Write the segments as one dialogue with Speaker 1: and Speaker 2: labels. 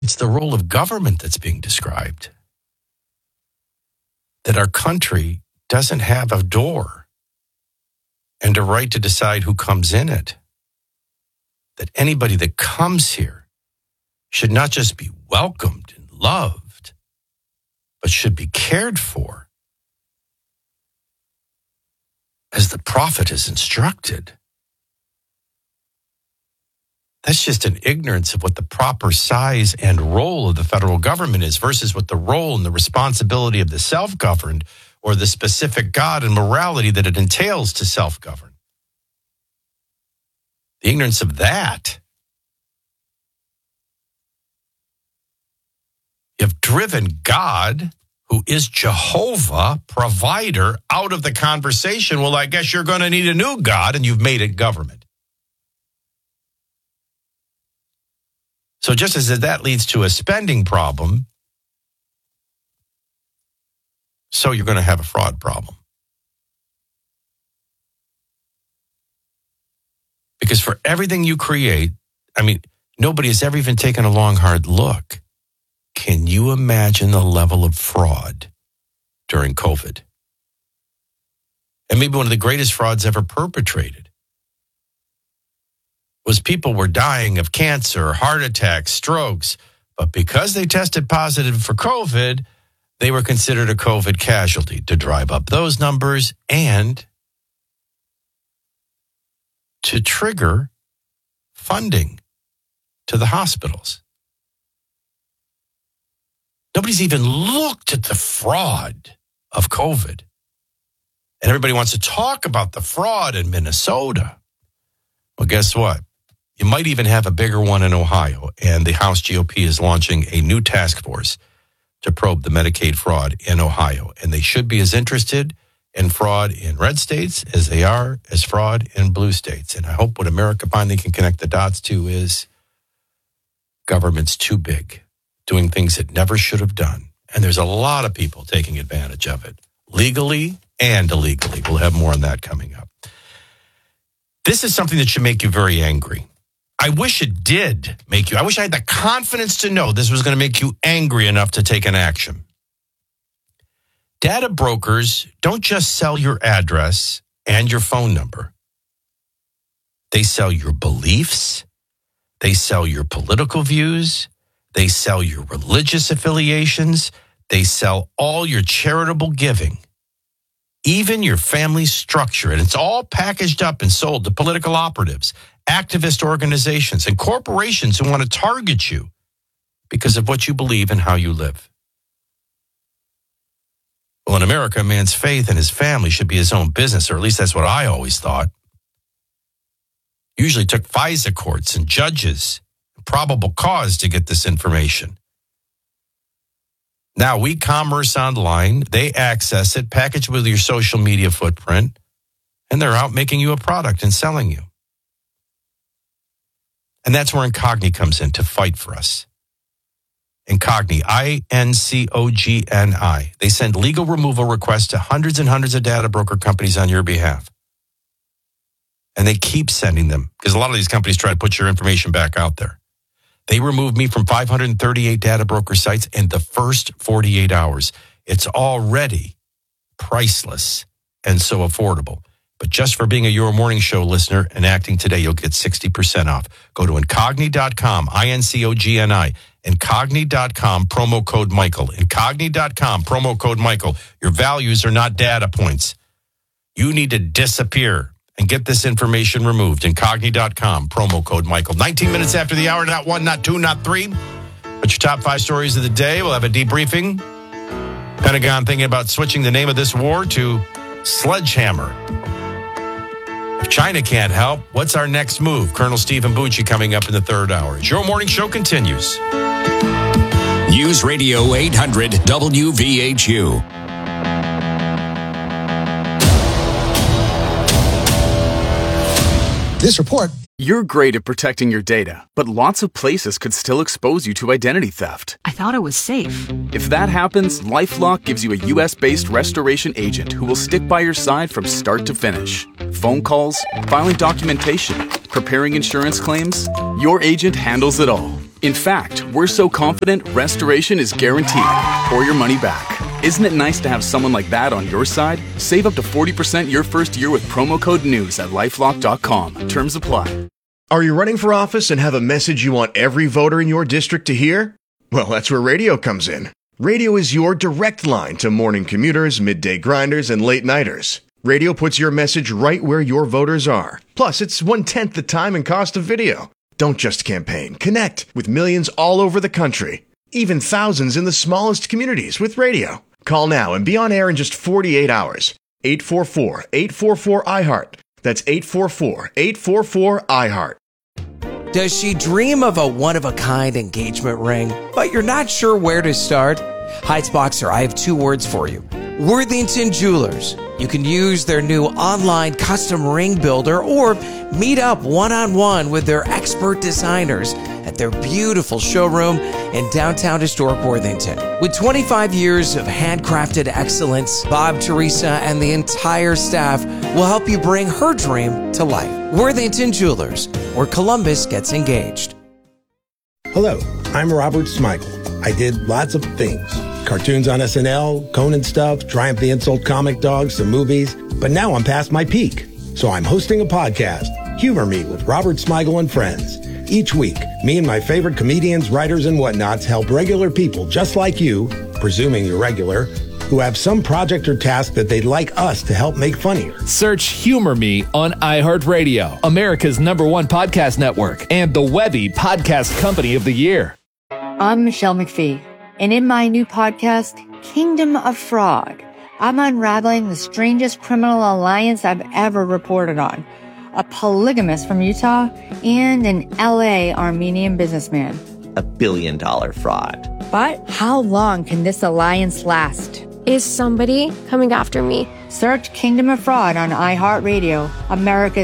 Speaker 1: It's the role of government that's being described. That our country doesn't have a door and a right to decide who comes in it. That anybody that comes here should not just be welcomed and loved, but should be cared for as the prophet is instructed. That's just an ignorance of what the proper size and role of the federal government is versus what the role and the responsibility of the self-governed or the specific God and morality that it entails to self-govern. The ignorance of that. You've driven God, who is Jehovah, provider, out of the conversation. Well, I guess you're going to need a new God, and you've made it government. So just as that leads to a spending problem, so you're going to have a fraud problem. Because for everything you create, nobody has ever even taken a long, hard look. Can you imagine the level of fraud during COVID? And maybe one of the greatest frauds ever perpetrated was people were dying of cancer, heart attacks, strokes, but because they tested positive for COVID, they were considered a COVID casualty to drive up those numbers and to trigger funding to the hospitals. Nobody's even looked at the fraud of COVID. And everybody wants to talk about the fraud in Minnesota. Well, guess what? You might even have a bigger one in Ohio, and the House GOP is launching a new task force to probe the Medicaid fraud in Ohio. And they should be as interested in fraud in red states as they are as fraud in blue states. And I hope what America finally can connect the dots to is government's too big, doing things it never should have done. And there's a lot of people taking advantage of it, legally and illegally. We'll have more on that coming up. This is something that should make you very angry. I wish it did make you. I wish I had the confidence to know this was going to make you angry enough to take an action. Data brokers don't just sell your address and your phone number. They sell your beliefs. They sell your political views. They sell your religious affiliations. They sell all your charitable giving, even your family structure. And it's all packaged up and sold to political operatives, activist organizations, and corporations who want to target you because of what you believe and how you live. Well, in America, a man's faith in his family should be his own business, or at least that's what I always thought. Usually took FISA courts and judges, probable cause to get this information. Now, e-commerce online, they access it, package with your social media footprint, and they're out making you a product and selling you. And that's where Incogni comes in to fight for us. Incogni, I-N-C-O-G-N-I. They send legal removal requests to hundreds and hundreds of data broker companies on your behalf. And they keep sending them because a lot of these companies try to put your information back out there. They removed me from 538 data broker sites in the first 48 hours. It's already priceless and so affordable. But just for being a Your Morning Show listener and acting today, you'll get 60% off. Go to Incogni.com, I-N-C-O-G-N-I, Incogni.com, promo code Michael. Incogni.com, promo code Michael. Your values are not data points. You need to disappear and get this information removed. Incogni.com, promo code Michael. 19 minutes after the hour, not one, not two, not three. But your top 5 stories of the day. We'll have a debriefing. Pentagon thinking about switching the name of this war to Sledgehammer. If China can't help, what's our next move? Colonel Stephen Bucci coming up in the third hour. Your Morning Show continues.
Speaker 2: News Radio 800 WVHU.
Speaker 3: This report.
Speaker 4: You're great at protecting your data, but lots of places could still expose you to identity theft.
Speaker 5: I thought it was safe.
Speaker 4: If that happens, LifeLock gives you a U.S.-based restoration agent who will stick by your side from start to finish. Phone calls, filing documentation, preparing insurance claims, your agent handles it all. In fact, we're so confident restoration is guaranteed or your money back. Isn't it nice to have someone like that on your side? Save up to 40% your first year with promo code NEWS at LifeLock.com. Terms apply.
Speaker 3: Are you running for office and have a message you want every voter in your district to hear? Well, that's where radio comes in. Radio is your direct line to morning commuters, midday grinders, and late-nighters. Radio puts your message right where your voters are. Plus, it's 1/10 the time and cost of video. Don't just campaign. Connect with millions all over the country. Even thousands in the smallest communities with radio. Call now and be on air in just 48 hours. 844-844-IHEART. That's 844-844-IHEART.
Speaker 5: Does she dream of a one-of-a-kind engagement ring, but you're not sure where to start? Heights Boxer, I have 2 words for you. Worthington Jewelers. You can use their new online custom ring builder or meet up one-on-one with their expert designers at their beautiful showroom in downtown historic Worthington. With 25 years of handcrafted excellence, Bob, Teresa, and the entire staff will help you bring her dream to life. Worthington Jewelers, where Columbus gets engaged.
Speaker 6: Hello, I'm Robert Smigel. I did lots of things. Cartoons on SNL, Conan stuff, Triumph the Insult comic dogs, some movies. But now I'm past my peak. So I'm hosting a podcast, Humor Me with Robert Smigel and Friends. Each week, me and my favorite comedians, writers, and whatnots help regular people just like you, presuming you're regular, who have some project or task that they'd like us to help make funnier.
Speaker 7: Search Humor Me on iHeartRadio, America's #1 podcast network, and the Webby Podcast Company of the Year.
Speaker 8: I'm Michelle McPhee, and in my new podcast, Kingdom of Fraud, I'm unraveling the strangest criminal alliance I've ever reported on. A polygamist from Utah and an LA Armenian businessman.
Speaker 9: $1 billion fraud.
Speaker 8: But how long can this alliance last?
Speaker 10: Is somebody coming after me?
Speaker 8: Search Kingdom of Fraud on iHeartRadio, America's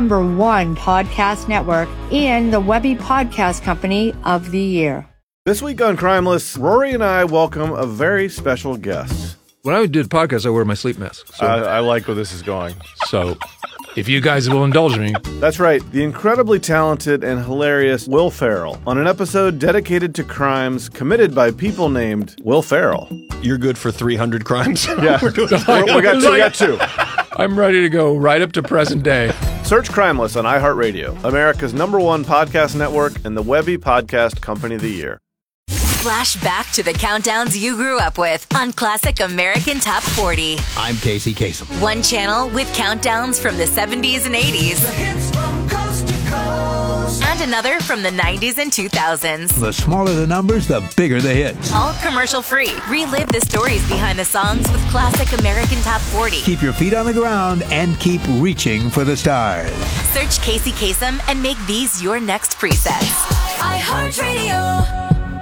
Speaker 8: #1 podcast network, and the Webby Podcast Company of the Year.
Speaker 11: This week on Crimeless, Rory and I welcome a very special guest.
Speaker 12: When I do the podcast, I wear my sleep mask. So.
Speaker 11: I like where this is going.
Speaker 12: So, if you guys will indulge me.
Speaker 11: That's right, the incredibly talented and hilarious Will Ferrell on an episode dedicated to crimes committed by people named Will Ferrell.
Speaker 13: You're good for 300 crimes?
Speaker 11: Yeah, we got two.
Speaker 12: I'm ready to go right up to present day.
Speaker 11: Search Crimeless on iHeartRadio, America's #1 podcast network, and the Webby Podcast Company of the Year.
Speaker 14: Flash back to the countdowns you grew up with on Classic American Top 40.
Speaker 15: I'm Casey Kasem.
Speaker 14: One channel with countdowns from the 70s and 80s.
Speaker 16: The hits from coast to coast.
Speaker 14: And another from the 90s and 2000s.
Speaker 15: The smaller the numbers, the bigger the hits.
Speaker 14: All commercial free. Relive the stories behind the songs with Classic American Top 40.
Speaker 15: Keep your feet on the ground and keep reaching for the stars.
Speaker 14: Search Casey Kasem and make these your next presets.
Speaker 16: iHeartRadio.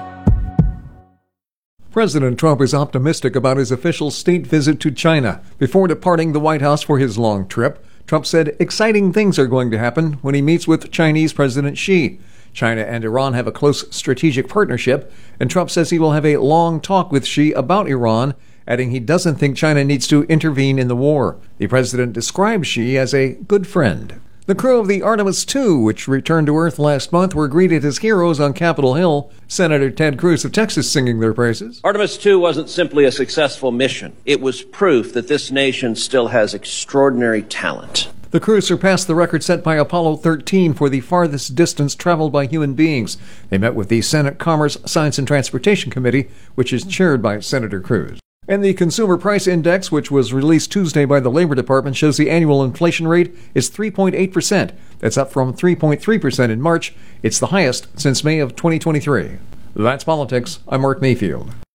Speaker 17: President Trump is optimistic about his official state visit to China. Before departing the White House for his long trip, Trump said exciting things are going to happen when he meets with Chinese President Xi. China and Iran have a close strategic partnership, and Trump says he will have a long talk with Xi about Iran, adding he doesn't think China needs to intervene in the war. The president described Xi as a good friend. The crew of the Artemis II, which returned to Earth last month, were greeted as heroes on Capitol Hill. Senator Ted Cruz of Texas singing their praises.
Speaker 18: Artemis II wasn't simply a successful mission. It was proof that this nation still has extraordinary talent.
Speaker 17: The crew surpassed the record set by Apollo 13 for the farthest distance traveled by human beings. They met with the Senate Commerce, Science, and Transportation Committee, which is chaired by Senator Cruz. And the Consumer Price Index, which was released Tuesday by the Labor Department, shows the annual inflation rate is 3.8%. That's up from 3.3% in March. It's the highest since May of 2023. That's politics. I'm Mark Mayfield.